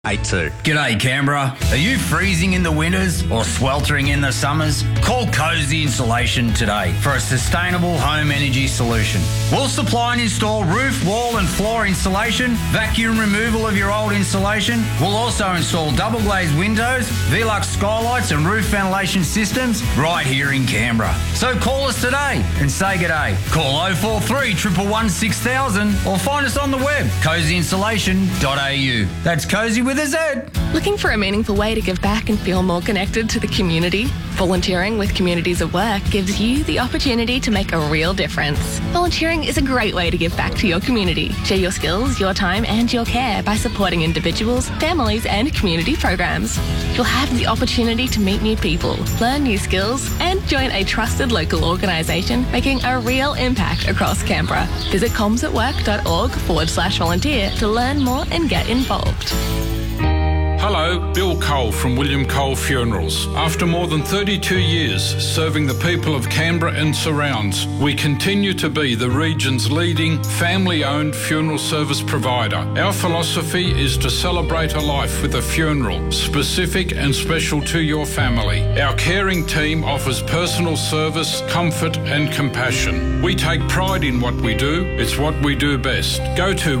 82. G'day Canberra. Are you freezing in the winters or sweltering in the summers? Call Cozy Insulation today for a sustainable home energy solution. We'll supply and install roof, wall and floor insulation, vacuum removal of your old insulation. We'll also install double glazed windows, Velux skylights and roof ventilation systems right here in Canberra. So call us today and say g'day. Call 043 111 6000 or find us on the web, cozyinsulation.au. That's Cozy with a Z. Looking for a meaningful way to give back and feel more connected to the community? Volunteering with Communities at Work gives you the opportunity to make a real difference. Volunteering is a great way to give back to your community. Share your skills, your time and your care by supporting individuals, families and community programs. You'll have the opportunity to meet new people, learn new skills and join a trusted local organisation making a real impact across Canberra. Visit comsatwork.org/volunteer to learn more and get involved. Hello, Bill Cole from William Cole Funerals. After more than 32 years serving the people of Canberra and surrounds, we continue to be the region's leading family-owned funeral service provider. Our philosophy is to celebrate a life with a funeral, specific and special to your family. Our caring team offers personal service, comfort and compassion. We take pride in what we do. It's what we do best. Go to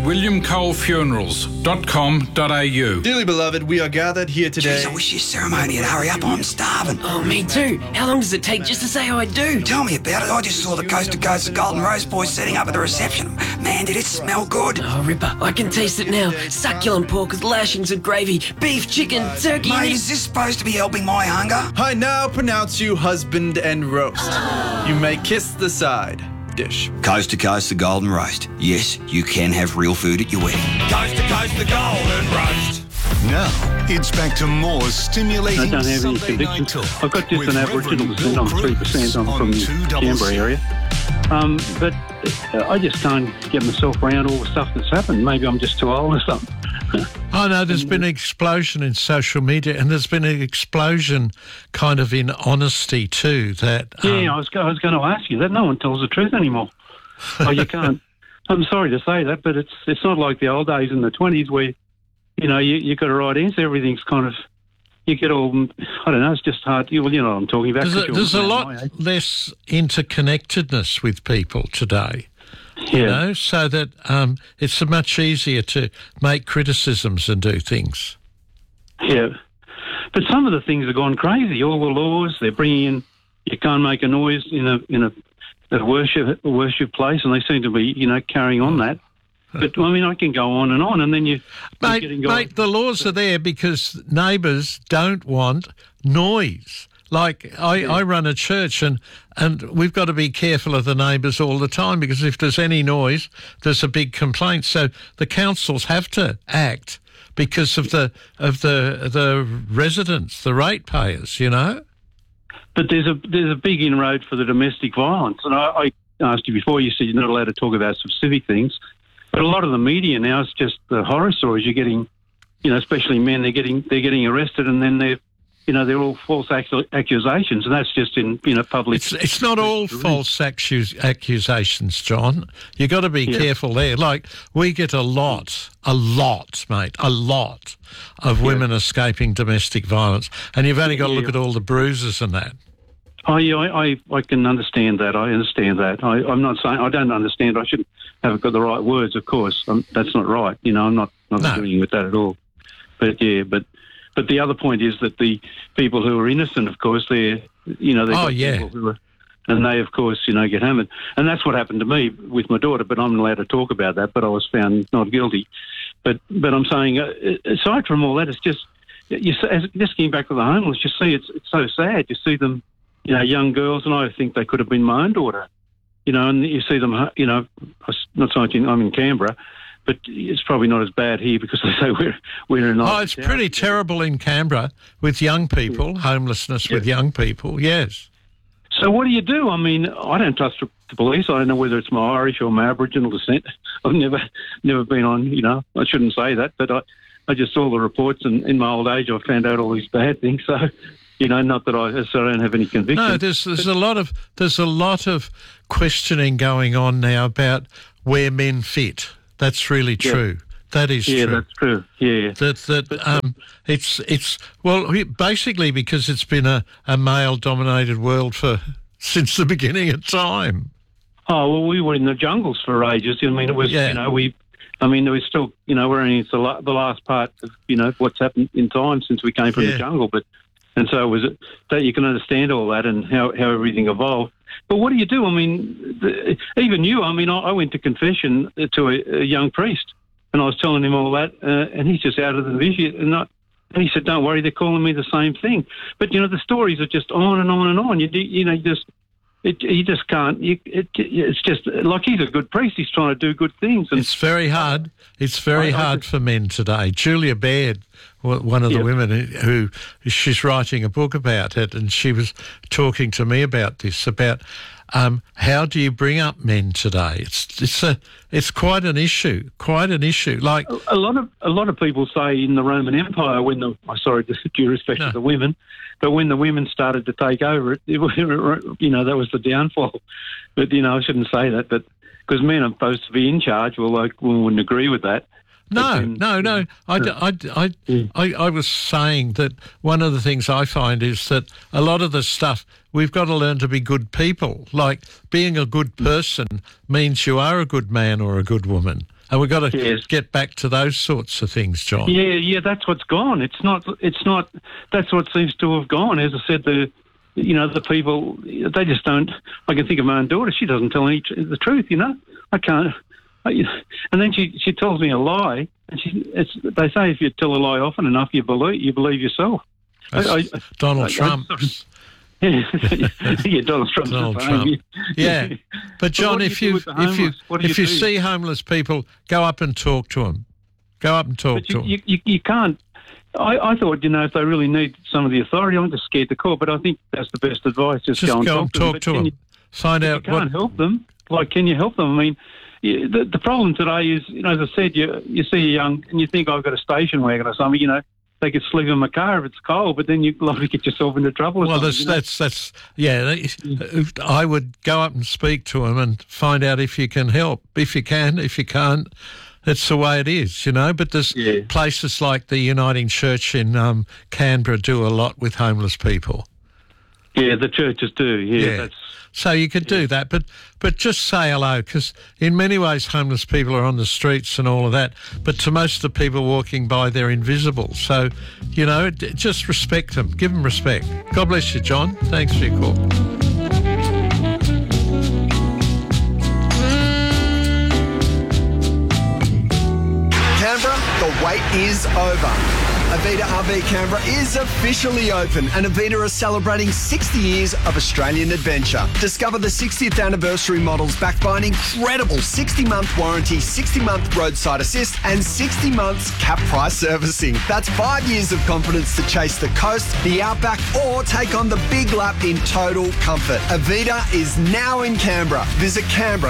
williamcolefunerals.com.au. Dearly beloved, we are gathered here today. Jeez, I wish your ceremony would hurry up. I'm starving. Oh, me too. How long does it take just to say I do? Tell me about it. I just saw the Coast to Coast the Golden Rose boys setting up at the reception. Man, did it smell good. Oh, Ripper, I can taste it now. Succulent pork with lashings of gravy, beef, chicken, turkey... Mate, is this supposed to be helping my hunger? I now pronounce you husband and roast. You may kiss the side dish. Coast to Coast the Golden Roast. Yes, you can have real food at your wedding. Coast to Coast the Golden Roast. Now, it's back to more stimulating I don't have any Sunday night convictions. talk. I've got just an Aboriginal descent. I'm 3%. I'm from the Canberra area. But I just can't get myself around all the stuff that's happened. Maybe I'm just too old or something. Oh, no, there's been an explosion in social media and there's been an explosion kind of in honesty too. That Yeah, I was going to ask you that. No one tells the truth anymore. Oh, you can't. I'm sorry to say that, but it's not like the old days in the 20s where, you know, you got a right answer. Everything's kind of, you get all, I don't know, it's just hard. Well, you know what I'm talking about. There's a lot less interconnectedness with people today. Yeah. You know, so that it's much easier to make criticisms and do things. Yeah. But some of the things have gone crazy. All the laws, they're bringing in, you can't make a noise in a worship place, and they seem to be, you know, carrying on that. But, I mean, I can go on, and then you're getting... Mate, the laws are there because neighbours don't want noise. Like, I run a church and we've got to be careful of the neighbours all the time because if there's any noise, there's a big complaint. So the councils have to act because of the residents, the ratepayers, you know? But there's a big inroad for the domestic violence. And I asked you before, you said you're not allowed to talk about specific things. But a lot of the media now is just the horror stories. You're getting, you know, especially men, they're getting arrested and then they're all false accusations, and that's just in, you know, public. It's not all false accusations, John. You've got to be careful there. Like, we get a lot, mate, of women escaping domestic violence, and you've only got to look at all the bruises and that. Oh, yeah, I can understand that. I understand that. I'm not saying I don't understand. I shouldn't have got the right words, of course. That's not right. You know, I'm not agreeing with that at all. But, yeah, But the other point is that the people who are innocent, of course, people who are, and they, of course, you know, get hammered. And that's what happened to me with my daughter, but I'm not allowed to talk about that, but I was found not guilty. But I'm saying, aside from all that, it's just, just getting back to the homeless, you see, it's so sad. You see them, you know, young girls, and I think they could have been my own daughter, you know, and you see them, you know, not saying I'm in Canberra, but it's probably not as bad here because they say we're in. Oh, it's pretty terrible in Canberra with young people, homelessness with young people, yes. So what do you do? I mean, I don't trust the police. I don't know whether it's my Irish or my Aboriginal descent. I've never been on, you know, I shouldn't say that, but I just saw the reports, and in my old age I found out all these bad things. So, you know, not that I don't have any conviction. No, there's a lot of questioning going on now about where men fit. That's really true. That is true. Yeah, that's true. Yeah. It's basically because it's been a male-dominated world since the beginning of time. Oh, well, we were in the jungles for ages. I mean, it was, there was still, we're only the last part of, what's happened in time since we came from the jungle. And so it was that you can understand all that and how everything evolved. But what do you do? I mean, even you, I went to confession to a young priest and I was telling him all that and he's just out of the vision. And he said, don't worry, they're calling me the same thing. But, the stories are just on and on and on. You just can't. It's just like he's a good priest. He's trying to do good things. And it's very hard. It's very hard for men today. Julia Baird, one of the women who she's writing a book about it, and she was talking to me about this, about how do you bring up men today? It's quite an issue. Like a lot of people say in the Roman Empire, due respect to the women. But when the women started to take over it, that was the downfall. But, I shouldn't say that, but because men are supposed to be in charge, we wouldn't agree with that. No. I was saying that one of the things I find is that a lot of the stuff, we've got to learn to be good people. Like being a good person means you are a good man or a good woman. And we've got to get back to those sorts of things, John. Yeah, that's what's gone. It's not. That's what seems to have gone. As I said, the people, they just don't. I can think of my own daughter. She doesn't tell the truth. I can't. And then she tells me a lie. And they say if you tell a lie often enough, you believe yourself. Donald Trump. Donald Trump. Yeah, but John, if you see homeless people, go up and talk to them. Go up and talk to them. You can't. I thought, if they really need some of the authority, I'm just scared to call. But I think that's the best advice. Just go and talk to them. Find out. You can't help them. Like, can you help them? I mean, the problem today is, as I said, you see a young and you think I've got a station wagon or something, they could sleep in my car if it's cold, but then you likely get yourself into trouble. I would go up and speak to them and find out if you can help. If you can, if you can't, that's the way it is, But there's places like the Uniting Church in Canberra do a lot with homeless people. Yeah, the churches do. So you could do that, but just say hello, because in many ways homeless people are on the streets and all of that, but to most of the people walking by, they're invisible. So, just respect them. Give them respect. God bless you, John. Thanks for your call. Canberra, the wait is over. Avita RV Canberra is officially open and Avita are celebrating 60 years of Australian adventure. Discover the 60th anniversary models backed by an incredible 60-month warranty, 60-month roadside assist and 60 months cap price servicing. That's 5 years of confidence to chase the coast, the outback or take on the big lap in total comfort. Avita is now in Canberra. Visit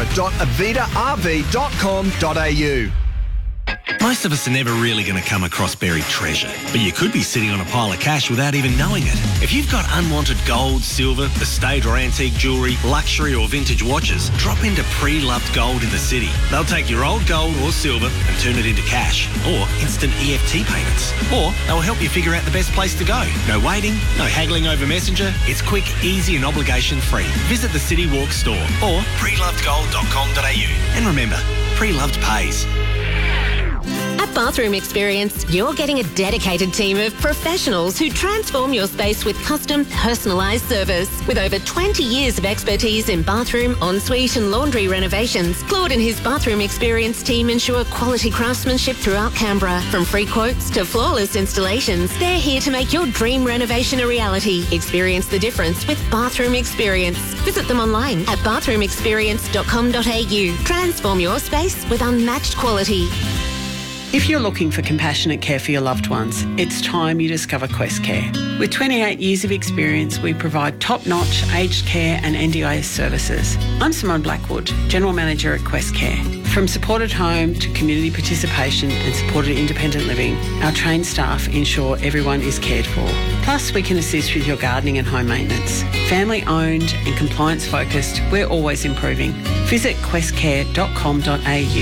canberra.avitarv.com.au. Most of us are never really going to come across buried treasure, but you could be sitting on a pile of cash without even knowing it. If you've got unwanted gold, silver, estate or antique jewellery, luxury or vintage watches, drop into Pre-Loved Gold in the city. They'll take your old gold or silver and turn it into cash or instant EFT payments. Or they'll help you figure out the best place to go. No waiting, no haggling over Messenger. It's quick, easy and obligation-free. Visit the City Walk store or prelovedgold.com.au. And remember, Pre-Loved pays. At Bathroom Experience, you're getting a dedicated team of professionals who transform your space with custom, personalised service. With over 20 years of expertise in bathroom, ensuite and laundry renovations, Claude and his Bathroom Experience team ensure quality craftsmanship throughout Canberra. From free quotes to flawless installations, they're here to make your dream renovation a reality. Experience the difference with Bathroom Experience. Visit them online at bathroomexperience.com.au. Transform your space with unmatched quality. If you're looking for compassionate care for your loved ones, it's time you discover Quest Care. With 28 years of experience, we provide top-notch aged care and NDIS services. I'm Simone Blackwood, General Manager at Quest Care. From supported home to community participation and supported independent living, our trained staff ensure everyone is cared for. Plus, we can assist with your gardening and home maintenance. Family-owned and compliance-focused, we're always improving. Visit questcare.com.au.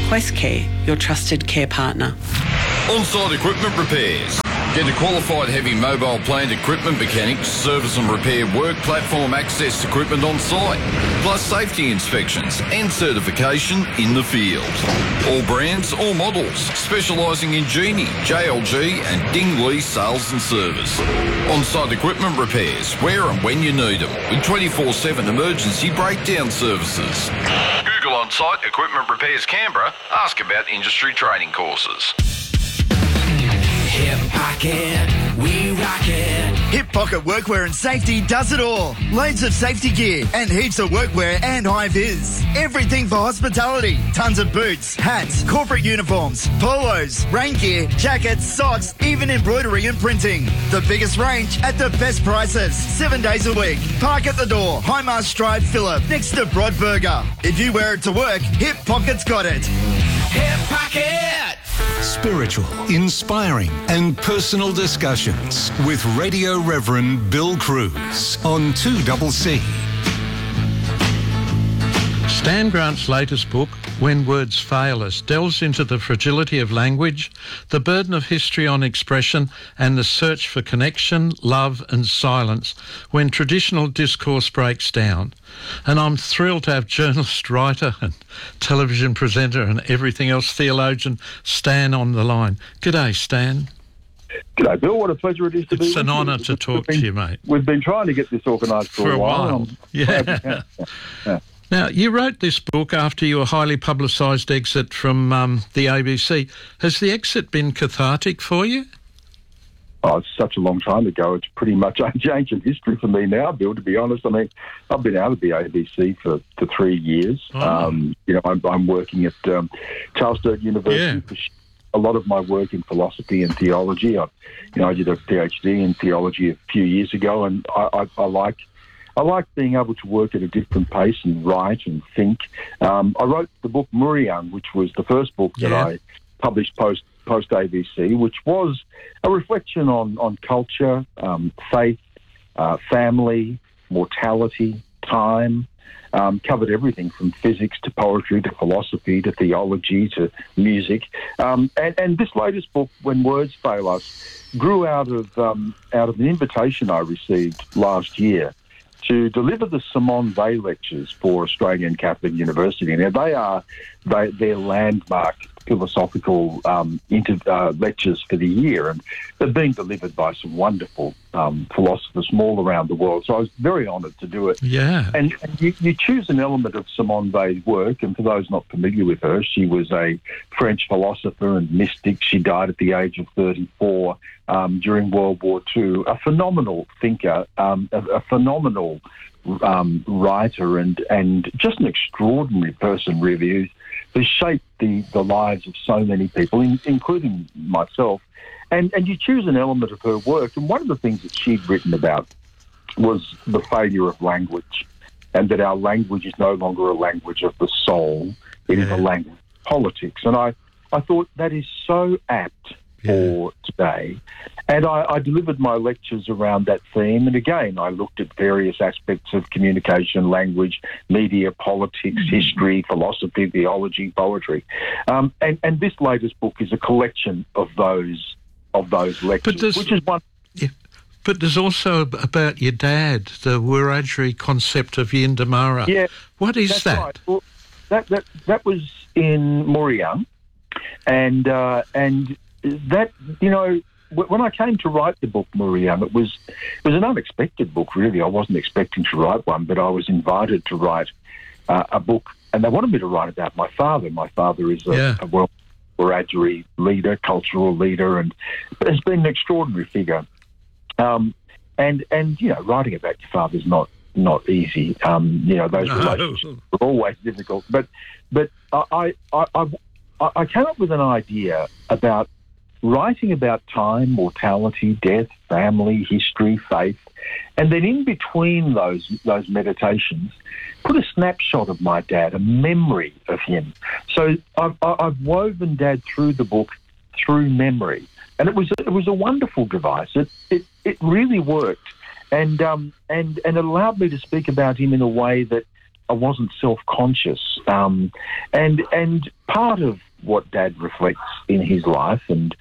Quest Care, your trusted care partner. On-site equipment repairs. Get a qualified heavy mobile plant equipment mechanic to service and repair work platform access equipment on site, plus safety inspections and certification in the field. All brands, all models, specialising in Genie, JLG and Dingley sales and service. On-site equipment repairs, where and when you need them, with 24/7 emergency breakdown services. Google On-site Equipment Repairs Canberra. Ask about industry training courses. Hip Pocket, we rock it. Hip Pocket Workwear and Safety does it all. Loads of safety gear and heaps of workwear and high-vis. Everything for hospitality. Tons of boots, hats, corporate uniforms, polos, rain gear, jackets, socks, even embroidery and printing. The biggest range at the best prices. 7 days a week. Park at the door. High Mast Drive, Phillip, next to Broadburger. If you wear it to work, Hip Pocket's got it. Hip Pocket! Spiritual, inspiring and personal discussions with Radio Reverend Bill Cruz on 2CC. Stan Grant's latest book, When Words Fail Us, delves into the fragility of language, the burden of history on expression, and the search for connection, love and silence when traditional discourse breaks down. And I'm thrilled to have journalist, writer and television presenter and everything else theologian Stan on the line. G'day, Stan. G'day, Bill. What a pleasure it is to be with you. It's an honour to talk to you, mate. We've been trying to get this organised for a while. Yeah. Now, you wrote this book after your highly publicised exit from the ABC. Has the exit been cathartic for you? Oh, it's such a long time ago. It's pretty much ancient history for me now, Bill, to be honest. I mean, I've been out of the ABC for 3 years. Oh. I'm working at Charles Sturt University. Yeah. A lot of my work in philosophy and theology. I did a PhD in theology a few years ago, and I like being able to work at a different pace and write and think. I wrote the book Muriang, which was the first book that I published post ABC, which was a reflection on culture, faith, family, mortality, time. Covered everything from physics to poetry to philosophy to theology to music. And this latest book, When Words Fail Us, grew out of an invitation I received last year to deliver the Simone Weil lectures for Australian Catholic University. Now, they're landmark philosophical lectures for the year, and they're being delivered by some wonderful philosophers from all around the world. So I was very honoured to do it. Yeah. And you choose an element of Simone Weil's work, and for those not familiar with her, she was a French philosopher and mystic. She died at the age of 34 during World War II. A phenomenal thinker, a phenomenal writer, and just an extraordinary person, really, who shaped the lives of so many people, including myself. And you choose an element of her work, and one of the things that she'd written about was the failure of language, and that our language is no longer a language of the soul, it is a language of politics. And I thought that is so apt for today. And I delivered my lectures around that theme. And again, I looked at various aspects of communication, language, media, politics, history, philosophy, theology, poetry. And this latest book is a collection of those lectures, which is one. Yeah. But there's also about your dad, the Wiradjuri concept of Yindamara. Yeah. What is that? Right. Well, that was in Muriang. And that, when I came to write the book Muriang, it was an unexpected book, really. I wasn't expecting to write one, but I was invited to write a book, and they wanted me to write about my father. My father is a Wiradjuri leader, cultural leader, and has been an extraordinary figure. And writing about your father is not easy. Those relationships are always difficult. But I came up with an idea about writing about time, mortality, death, family, history, faith, and then in between those meditations, put a snapshot of my dad, a memory of him. So I've woven Dad through the book through memory, and it was a wonderful device. It really worked, and it allowed me to speak about him in a way that self-conscious. And part of what Dad reflects in his life and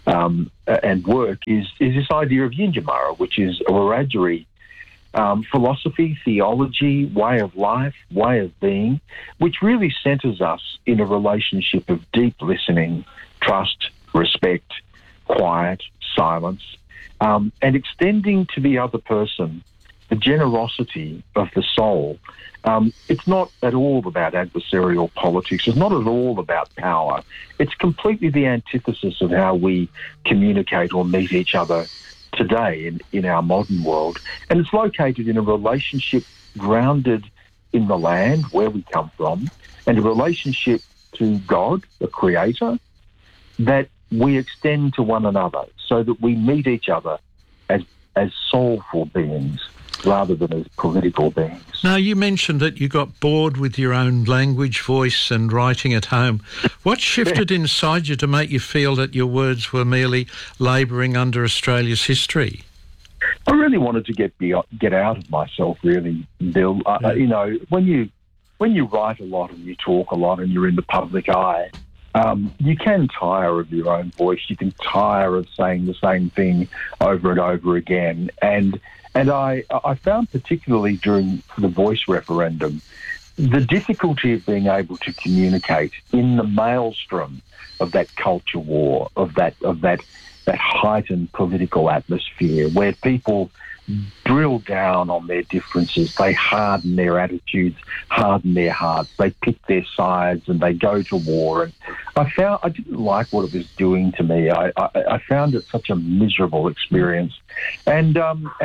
work is this idea of Yinjamara, which is a Wiradjuri philosophy, theology, way of life, way of being, which really centres us in a relationship of deep listening, trust, respect, quiet, silence, and extending to the other person the generosity of the soul. It's not at all about adversarial politics. It's not at all about power. It's completely the antithesis of how we communicate or meet each other today in our modern world. And it's located in a relationship grounded in the land where we come from and a relationship to God, the Creator, that we extend to one another so that we meet each other as soulful beings rather than as political beings. Now, you mentioned that you got bored with your own language, voice and writing at home. What shifted inside you to make you feel that your words were merely labouring under Australia's history? I really wanted to get out of myself, really, Bill. You know, when you write a lot and you talk a lot and you're in the public eye, you can tire of your own voice. You can tire of saying the same thing over and over again. And I found, particularly during the Voice referendum, the difficulty of being able to communicate in the maelstrom of that culture war, of that heightened political atmosphere where people drill down on their differences, they harden their attitudes, harden their hearts, they pick their sides and they go to war. And I didn't like what it was doing to me. I found it such a miserable experience, and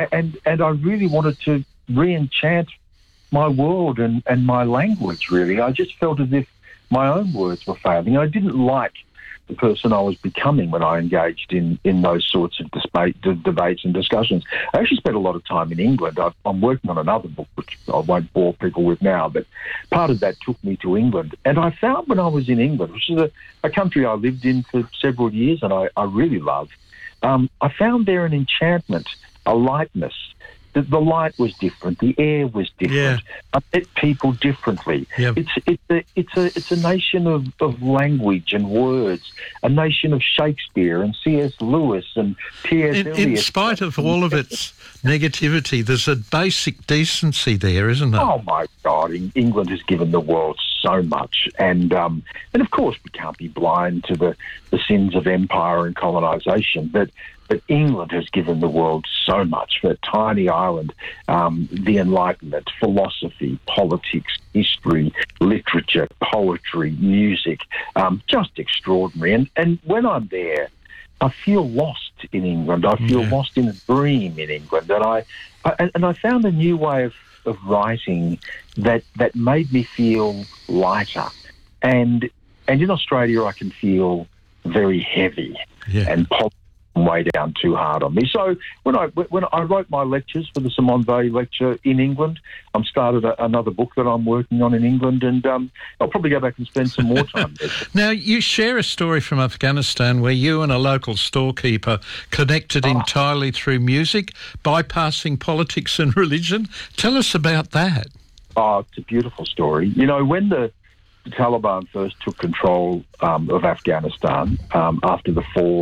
I really wanted to re-enchant my world and my language. Really, I just felt as if my own words were failing. I didn't like the person I was becoming when I engaged in those sorts of debates and discussions. I actually spent a lot of time in England. I'm working on another book, which I won't bore people with now, but part of that took me to England. And I found when I was in England, which is a country I lived in for several years and I really love, I found there an enchantment, a lightness. The light was different. The air was different. I met people differently. Yep. It's a nation of language and words, a nation of Shakespeare and C.S. Lewis and T.S. Eliot. In spite of all of its negativity, there's a basic decency there, isn't there? Oh my God! England has given the world so much, and of course we can't be blind to the sins of empire and colonisation, but England has given the world so much for a tiny island, the Enlightenment, philosophy, politics, history, literature, poetry, music, just extraordinary. And when I'm there, I feel lost in England. I feel lost in a dream in England. And I found a new way of writing that made me feel lighter. And in Australia, I can feel very heavy and way down too hard on me. So when I wrote my lectures for the Simone Weil lecture in England, I'm started another book that I'm working on in England, and I'll probably go back and spend some more time there. Now, you share a story from Afghanistan where you and a local storekeeper connected entirely through music, bypassing politics and religion. Tell us about that. Oh, it's a beautiful story. You know, when the Taliban first took control of Afghanistan after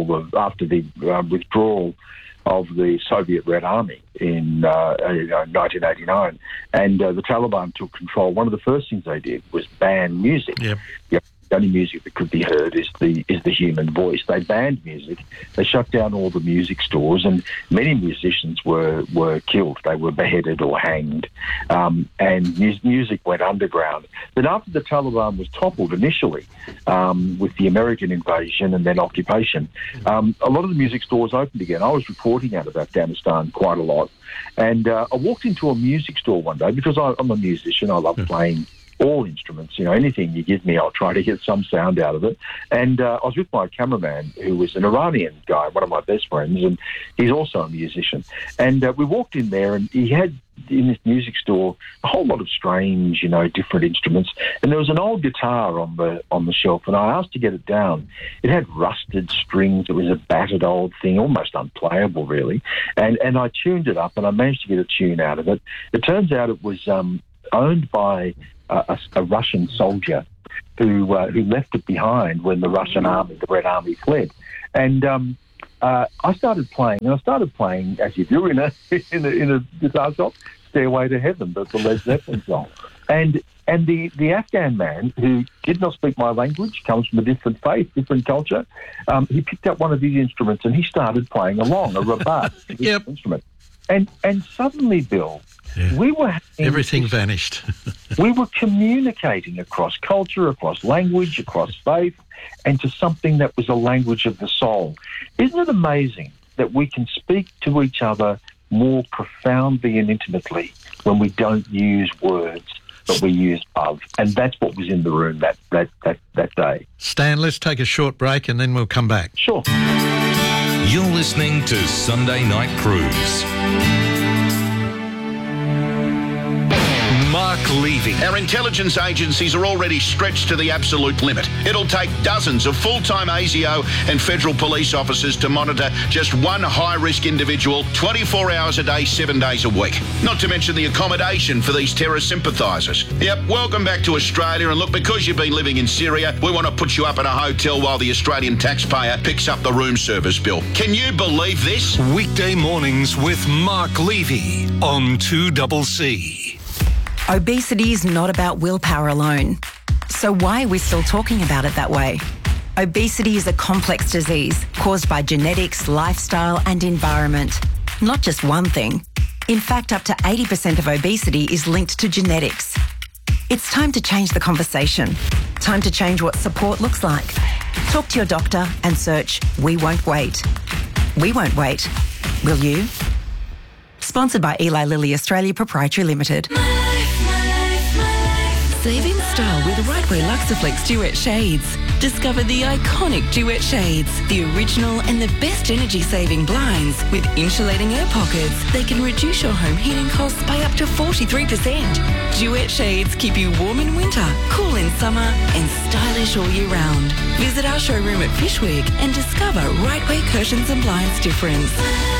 the withdrawal of the Soviet Red Army in 1989, and the Taliban took control. One of the first things they did was ban music. Yep. The only music that could be heard is the human voice. They banned music. They shut down all the music stores, and many musicians were killed. They were beheaded or hanged, and music went underground. But after the Taliban was toppled initially, with the American invasion and then occupation, a lot of the music stores opened again. I was reporting out of Afghanistan quite a lot, and I walked into a music store one day because I'm a musician. I love playing all instruments, you know, anything you give me, I'll try to get some sound out of it. And I was with my cameraman, who was an Iranian guy, one of my best friends, and he's also a musician. And we walked in there, and he had in this music store a whole lot of strange, you know, different instruments. And there was an old guitar on the shelf, and I asked to get it down. It had rusted strings. It was a battered old thing, almost unplayable, really. And I tuned it up, and I managed to get a tune out of it. It turns out it was owned by a Russian soldier who left it behind when the Russian army, the Red Army, fled. And I started playing, as you do in a guitar shop, "Stairway to Heaven," the Led Zeppelin song. And the Afghan man, who did not speak my language, comes from a different faith, different culture, he picked up one of these instruments and he started playing along, a rabat instrument. And suddenly, Bill, we were everything vanished. We were communicating across culture, across language, across faith, and to something that was a language of the soul. Isn't it amazing that we can speak to each other more profoundly and intimately when we don't use words, but we use love? And that's what was in the room that day. Stan, let's take a short break and then we'll come back. Sure. You're listening to Sunday Night Cruise. Mark Levy. Our intelligence agencies are already stretched to the absolute limit. It'll take dozens of full-time ASIO and federal police officers to monitor just one high-risk individual 24 hours a day, 7 days a week. Not to mention the accommodation for these terror sympathisers. Yep, welcome back to Australia. And look, because you've been living in Syria, we want to put you up in a hotel while the Australian taxpayer picks up the room service bill. Can you believe this? Weekday mornings with Mark Levy on 2CC. Obesity is not about willpower alone. So why are we still talking about it that way? Obesity is a complex disease caused by genetics, lifestyle and environment. Not just one thing. In fact, up to 80% of obesity is linked to genetics. It's time to change the conversation. Time to change what support looks like. Talk to your doctor and search "We Won't Wait." We won't wait. Will you? Sponsored by Eli Lilly Australia Proprietary Limited. Save in style with Rightway Luxaflex Duet Shades. Discover the iconic Duet Shades, the original and the best energy-saving blinds with insulating air pockets. They can reduce your home heating costs by up to 43%. Duet Shades keep you warm in winter, cool in summer and stylish all year round. Visit our showroom at Fishwick and discover Rightway Curtains and Blinds difference.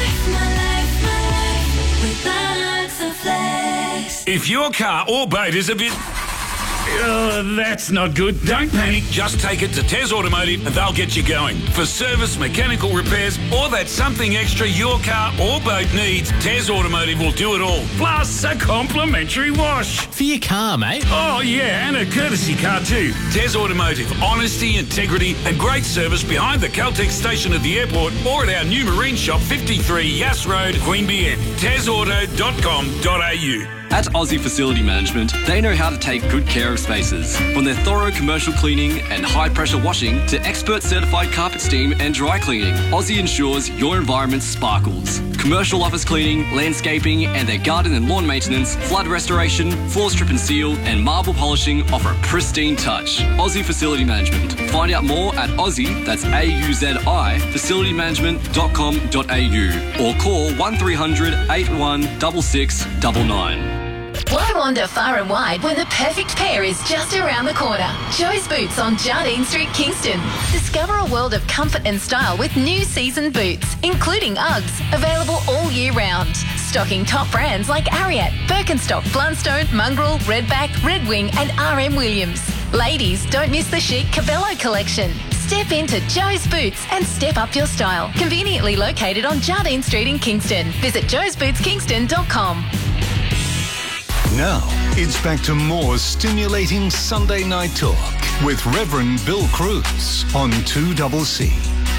If your car or boat is a bit... that's not good. Don't panic. Just take it to Tez Automotive and they'll get you going. For service, mechanical repairs, or that something extra your car or boat needs, Tez Automotive will do it all. Plus a complimentary wash. For your car, mate. Oh, yeah, and a courtesy car too. Tez Automotive. Honesty, integrity and great service behind the Caltex station at the airport or at our new marine shop, 53 Yass Road, Queanbeyan. TezAuto.com.au. At Aussie Facility Management, they know how to take good care of spaces. From their thorough commercial cleaning and high-pressure washing to expert certified carpet steam and dry cleaning, Aussie ensures your environment sparkles. Commercial office cleaning, landscaping, and their garden and lawn maintenance, flood restoration, floor strip and seal, and marble polishing offer a pristine touch. Aussie Facility Management. Find out more at Aussie, that's AUZI, facilitymanagement.com.au or call 1300 81 6699. Why wander far and wide when the perfect pair is just around the corner? Joe's Boots on Jardine Street, Kingston. Discover a world of comfort and style with new season boots, including Uggs, available all year round. Stocking top brands like Ariat, Birkenstock, Blundstone, Mongrel, Redback, Red Wing and RM Williams. Ladies, don't miss the chic Cabello collection. Step into Joe's Boots and step up your style. Conveniently located on Jardine Street in Kingston. Visit joesbootskingston.com. Now, it's back to more stimulating Sunday night talk with Reverend Bill Cruz on 2CC.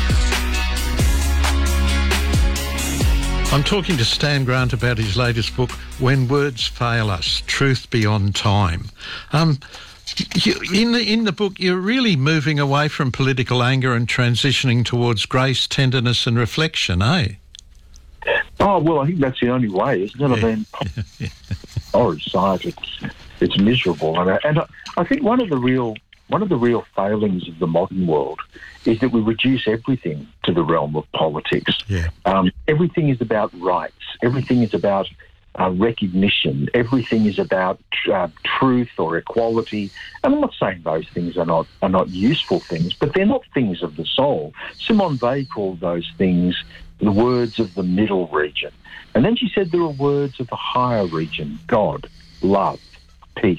I'm talking to Stan Grant about his latest book, When Words Fail Us, Truth Beyond Time. In the book, you're really moving away from political anger and transitioning towards grace, tenderness and reflection, eh? Oh, well, I think that's the only way, isn't it? I mean, orange side, it's miserable. And I think one of the real failings of the modern world is that we reduce everything to the realm of politics. Yeah. Everything is about rights. Everything is about recognition. Everything is about truth or equality. And I'm not saying those things are not useful things, but they're not things of the soul. Simone Weil called those things the words of the middle region. And then she said there are words of the higher region: God, love, peace,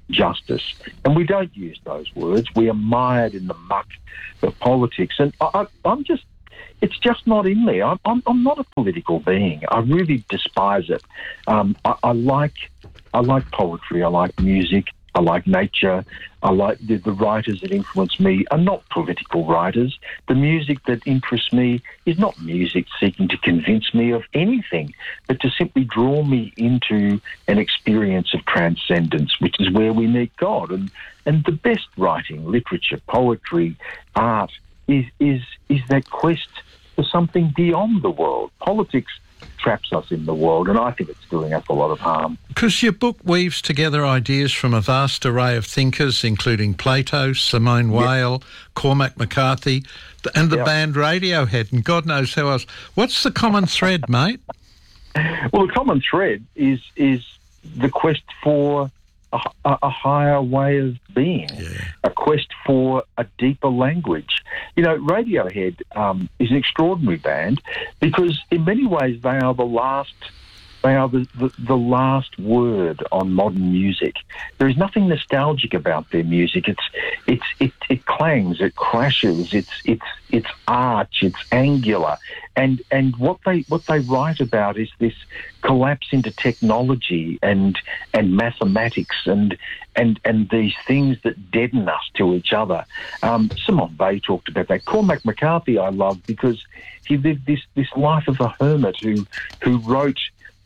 justice. And we don't use those words. We are mired in the muck of politics. And I'm just, it's just not in me. I'm not a political being. I really despise it. I like poetry. I like music. I like nature. I like the writers that influence me are not political writers. The music that interests me is not music seeking to convince me of anything, but to simply draw me into an experience of transcendence, which is where we meet God. And the best writing, literature, poetry, art, is that quest for something beyond the world. Politics traps us in the world, and I think it's doing us a lot of harm. Because your book weaves together ideas from a vast array of thinkers, including Plato, Simone Weil, Cormac McCarthy, and the band Radiohead, and God knows who else. What's the common thread, mate? Well, the common thread is the quest for a higher way of being, a quest for a deeper language. You know, Radiohead is an extraordinary band because in many ways they are the last word on modern music. There is nothing nostalgic about their music. It clangs, it crashes, it's arch, it's angular, and what they write about is this collapse into technology and mathematics and these things that deaden us to each other. Simone Weil talked about that. Cormac McCarthy I love because he lived this life of a hermit who wrote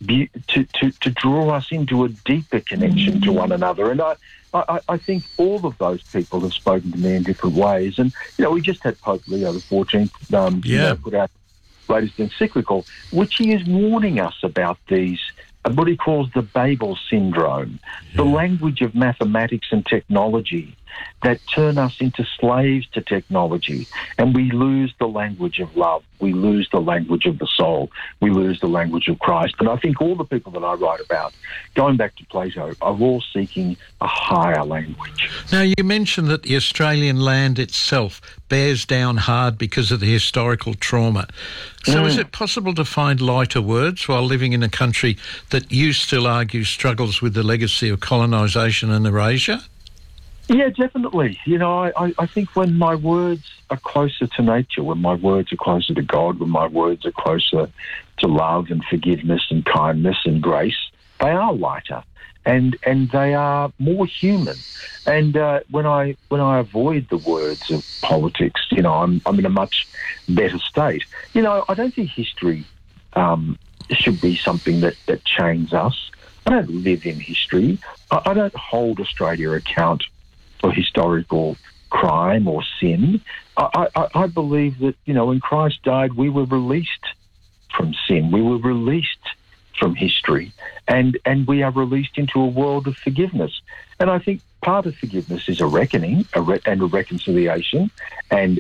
to draw us into a deeper connection to one another. And I think all of those people have spoken to me in different ways. And, you know, we just had Pope Leo XIV put out latest encyclical, which he is warning us about these, what he calls the Babel syndrome, the language of mathematics and technology that turn us into slaves to technology, and we lose the language of love, we lose the language of the soul, we lose the language of Christ. And I think all the people that I write about, going back to Plato, are all seeking a higher language. Now, you mentioned that the Australian land itself bears down hard because of the historical trauma. So is it possible to find lighter words while living in a country that you still argue struggles with the legacy of colonisation and erasure? Yeah, definitely. You know, I think when my words are closer to nature, when my words are closer to God, when my words are closer to love and forgiveness and kindness and grace, they are lighter and they are more human. And when I avoid the words of politics, you know, I'm in a much better state. You know, I don't think history should be something that chains us. I don't live in history. I don't hold Australia account for historical crime or sin. I believe that, you know, when Christ died, we were released from sin. We were released from history, and we are released into a world of forgiveness. And I think part of forgiveness is a reckoning, and a reconciliation, and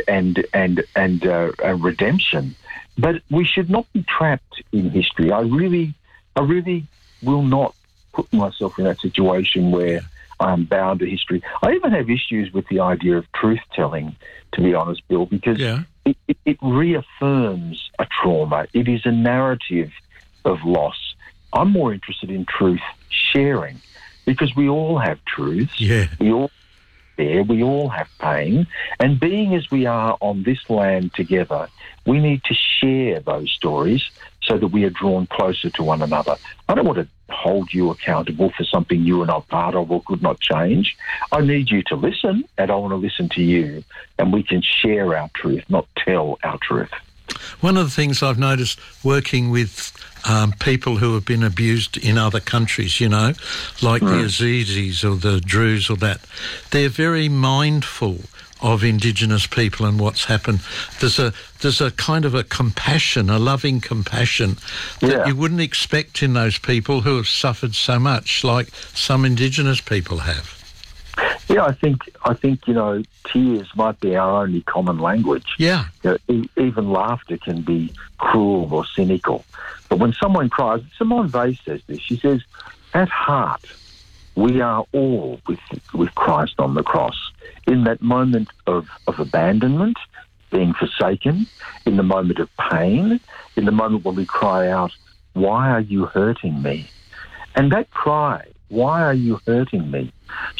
a redemption. But we should not be trapped in history. I really will not put myself in that situation where I am bound to history. I even have issues with the idea of truth-telling, to be honest, Bill, because it reaffirms a trauma. It is a narrative of loss. I'm more interested in truth sharing because we all have truths. Yeah. We all there. We all have pain. And being as we are on this land together, we need to share those stories so that we are drawn closer to one another. I don't want to hold you accountable for something you are not part of or could not change. I need you to listen, and I want to listen to you, and we can share our truth, not tell our truth. One of the things I've noticed working with people who have been abused in other countries, you know, like the Yazidis or the Druze or that, they're very mindful of Indigenous people and what's happened. There's a kind of a compassion, a loving compassion that you wouldn't expect in those people who have suffered so much, like some Indigenous people have. Yeah, I think you know, tears might be our only common language. Yeah. You know, even laughter can be cruel or cynical. But when someone cries, Simone Weil says this, she says, at heart, we are all with Christ on the cross. In that moment of abandonment, being forsaken, in the moment of pain, in the moment when we cry out, why are you hurting me? And that cry, why are you hurting me,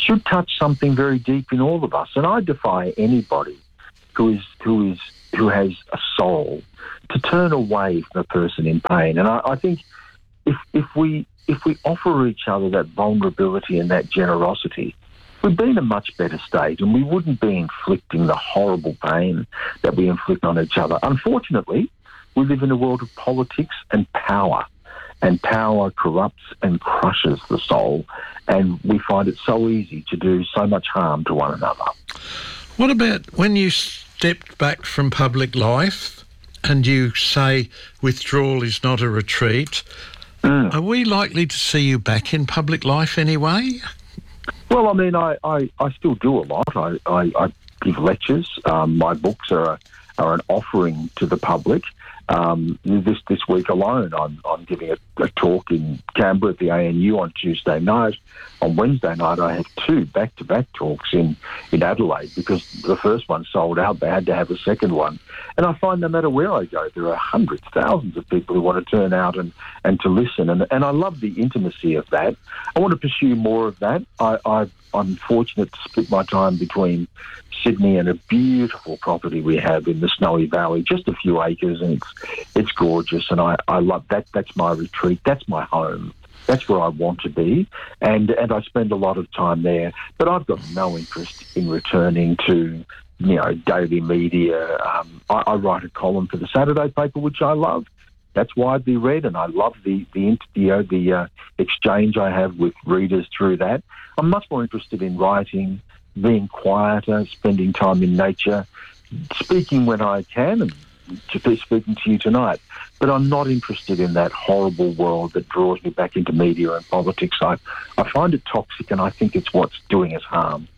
should touch something very deep in all of us. And I defy anybody who has a soul to turn away from a person in pain. And I think if we offer each other that vulnerability and that generosity, we'd be in a much better state, and we wouldn't be inflicting the horrible pain that we inflict on each other. Unfortunately, we live in a world of politics and power corrupts and crushes the soul, and we find it so easy to do so much harm to one another. What about when you stepped back from public life and you say withdrawal is not a retreat? Are we likely to see you back in public life anyway? Well, I mean, I still do a lot. I give lectures. My books are an offering to the public. This week alone, I'm giving a talk in Canberra at the ANU on Tuesday night. On Wednesday night, I have 2 back-to-back talks in Adelaide because the first one sold out. They had to have a second one. And I find no matter where I go, there are hundreds, thousands of people who want to turn out and to listen. And I love the intimacy of that. I want to pursue more of that. I'm fortunate to split my time between Sydney and a beautiful property we have in the Snowy Valley, just a few acres, and it's gorgeous. And I love that. That's my retreat. That's my home. That's where I want to be, and I spend a lot of time there. But I've got no interest in returning to, daily media. I write a column for the Saturday paper, which I love. That's widely read, and I love the exchange I have with readers through that. I'm much more interested in writing, being quieter, spending time in nature, speaking when I can, and to be speaking to you tonight. But I'm not interested in that horrible world that draws me back into media and politics. I find it toxic, and I think it's what's doing us harm.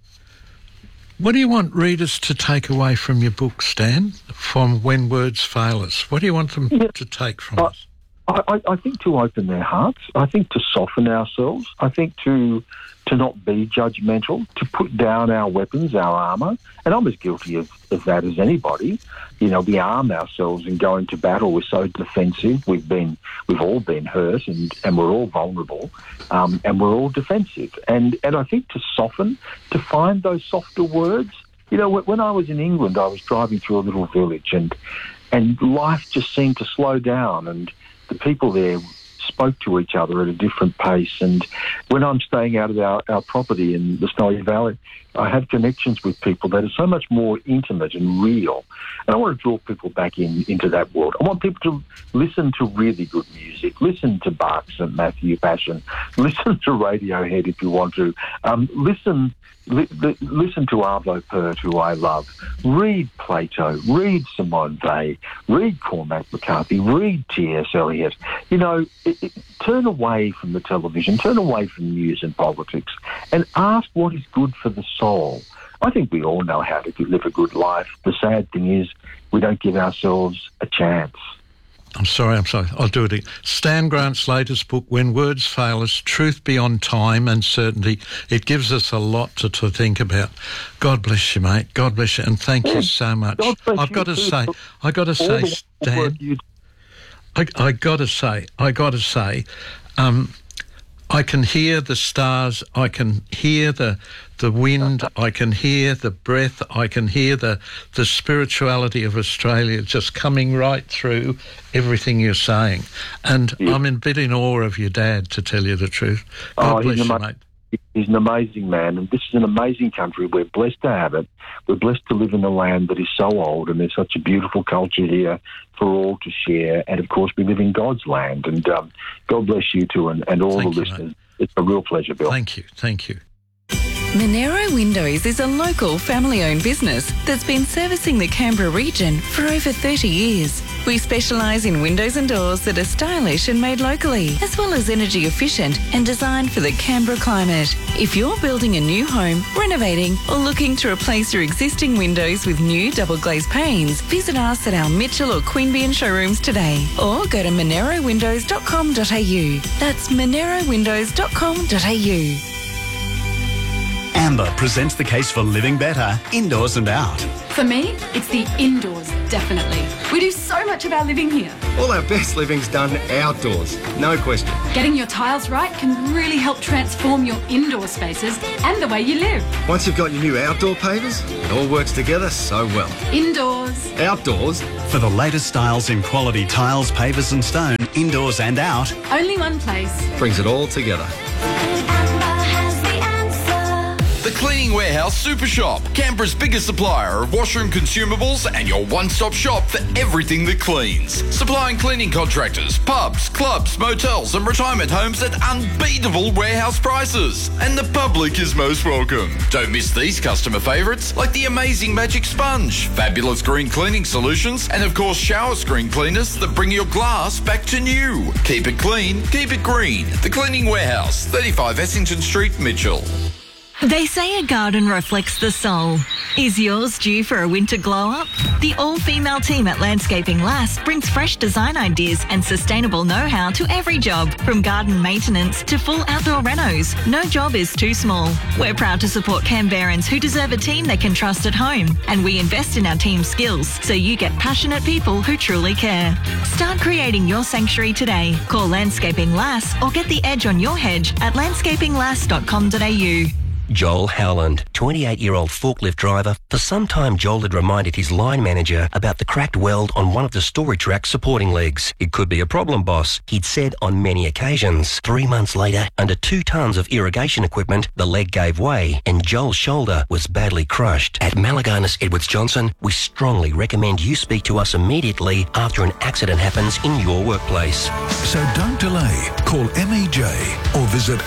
What do you want readers to take away from your book, Stan, from When Words Fail Us? What do you want them to take from us? I think to open their hearts. I think to soften ourselves. I think to not be judgmental, to put down our weapons, our armour. And I'm as guilty of that as anybody. We arm ourselves and go into battle. We're so defensive. We've all been hurt, and we're all vulnerable, and we're all defensive. And I think to soften, to find those softer words. When I was in England, I was driving through a little village, and life just seemed to slow down, and the people there spoke to each other at a different pace. And when I'm staying out of our property in the Snowy Valley, I have connections with people that are so much more intimate and real. And I want to draw people back into that world. I want people to listen to really good music, listen to Bach, St. Matthew Passion, listen to Radiohead if you want to, listen to Arvo Pärt, who I love. Read Plato, read Simone Weil, read Cormac McCarthy, read T.S. Eliot. Turn away from the television, turn away from news and politics, and ask what is good for the soul. I think we all know how to live a good life. The sad thing is we don't give ourselves a chance. I'm sorry. I'll do it again. Stan Grant's latest book, When Words Fail Us, Truth Beyond Time and Certainty. It gives us a lot to think about. God bless you, mate. God bless you. And thank you so much. I've got to say, Stan, I got to say, I can hear the stars, I can hear the wind, I can hear the breath, I can hear the spirituality of Australia just coming right through everything you're saying. And I'm a bit in awe of your dad, to tell you the truth. God bless you, mate. He's an amazing man, and this is an amazing country. We're blessed to have it. We're blessed to live in a land that is so old, and there's such a beautiful culture here for all to share. And, of course, we live in God's land. And God bless you too, and all the listeners. Mate. It's a real pleasure, Bill. Thank you. Monero Windows is a local family-owned business that's been servicing the Canberra region for over 30 years. We specialise in windows and doors that are stylish and made locally, as well as energy efficient and designed for the Canberra climate. If you're building a new home, renovating, or looking to replace your existing windows with new double glazed panes, visit us at our Mitchell or Queanbeyan showrooms today, or go to monerowindows.com.au. That's monerowindows.com.au. Amber presents the case for living better, indoors and out. For me, it's the indoors. Definitely. We do so much of our living here. All our best living's done outdoors, no question. Getting your tiles right can really help transform your indoor spaces and the way you live. Once you've got your new outdoor pavers, it all works together so well. Indoors. Outdoors. For the latest styles in quality tiles, pavers and stone, indoors and out. Only one place. Brings it all together. The Cleaning Warehouse Super Shop, Canberra's biggest supplier of washroom consumables and your one-stop shop for everything that cleans. Supplying cleaning contractors, pubs, clubs, motels and retirement homes at unbeatable warehouse prices. And the public is most welcome. Don't miss these customer favourites like the amazing Magic Sponge, fabulous green cleaning solutions and of course shower screen cleaners that bring your glass back to new. Keep it clean, keep it green. The Cleaning Warehouse, 35 Essington Street, Mitchell. They say a garden reflects the soul. Is yours due for a winter glow-up? The all-female team at Landscaping Lass brings fresh design ideas and sustainable know-how to every job, from garden maintenance to full outdoor renos. No job is too small. We're proud to support Canberrans who deserve a team they can trust at home, and we invest in our team's skills so you get passionate people who truly care. Start creating your sanctuary today. Call Landscaping Lass or get the edge on your hedge at landscapinglass.com.au. Joel Howland, 28-year-old forklift driver. For some time, Joel had reminded his line manager about the cracked weld on one of the storage rack supporting legs. It could be a problem, boss, he'd said on many occasions. 3 months later, under 2 tons of irrigation equipment, the leg gave way and Joel's shoulder was badly crushed. At Malaganas Edwards Johnson, we strongly recommend you speak to us immediately after an accident happens in your workplace. So don't delay. Call MEJ or visit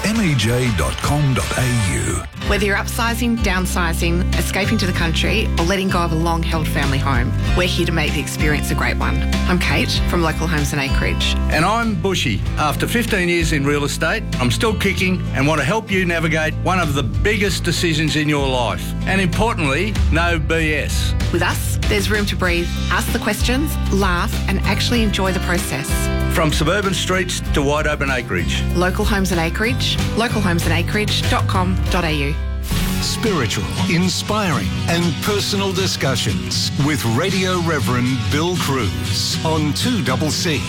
mej.com.au. Whether you're upsizing, downsizing, escaping to the country, or letting go of a long-held family home, we're here to make the experience a great one. I'm Kate from Local Homes and Acreage. And I'm Bushy. After 15 years in real estate, I'm still kicking and want to help you navigate one of the biggest decisions in your life. And importantly, no BS. With us, there's room to breathe, ask the questions, laugh, and actually enjoy the process. From suburban streets to wide open acreage. Local Homes and Acreage, localhomesandacreage.com.au. Spiritual, inspiring and personal discussions with Radio Reverend Bill Cruz on 2CC.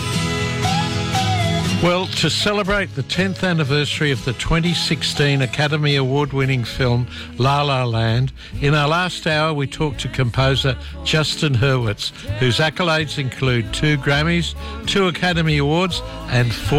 Well, to celebrate the 10th anniversary of the 2016 Academy Award-winning film La La Land, in our last hour we talked to composer Justin Hurwitz, whose accolades include 2 Grammys, 2 Academy Awards and 4